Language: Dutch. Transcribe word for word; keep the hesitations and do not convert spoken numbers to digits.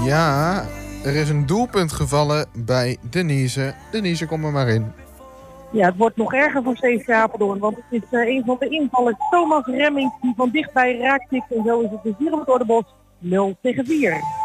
Ja, er is een doelpunt gevallen bij Denise. Denise, kom er maar in. Ja, het wordt nog erger voor C V Apeldoorn, want het is uh, een van de invallers, Thomas Remmings, die van dichtbij raakt tikt. En zo is het dus hier op het Ordebos nul tegen vier.